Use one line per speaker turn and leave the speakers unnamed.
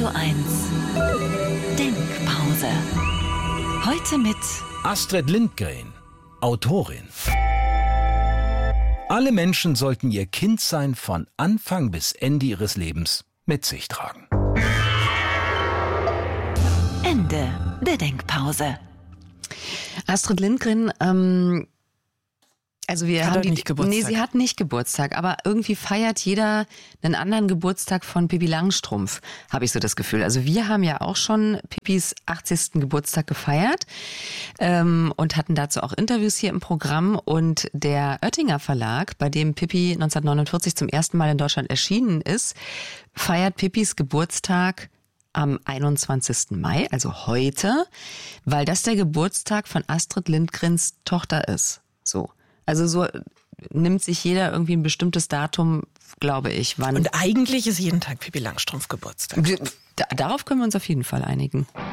Radio 1 Denkpause. Heute mit
Astrid Lindgren, Autorin. Alle Menschen sollten ihr Kindsein von Anfang bis Ende ihres Lebens mit sich tragen.
Ende der Denkpause.
Astrid Lindgren, also wir haben
nicht Geburtstag.
Nee, sie hat nicht Geburtstag, aber irgendwie feiert jeder einen anderen Geburtstag von Pippi Langstrumpf, habe ich so das Gefühl. Also wir haben ja auch schon Pippis 80. Geburtstag gefeiert und hatten dazu auch Interviews hier im Programm. Und der Oettinger Verlag, bei dem Pippi 1949 zum ersten Mal in Deutschland erschienen ist, feiert Pippis Geburtstag am 21. Mai, also heute, weil das der Geburtstag von Astrid Lindgrens Tochter ist. So. Also so nimmt sich jeder irgendwie ein bestimmtes Datum, glaube ich, wann.
Und eigentlich ist jeden Tag Pippi Langstrumpf Geburtstag.
Darauf können wir uns auf jeden Fall einigen.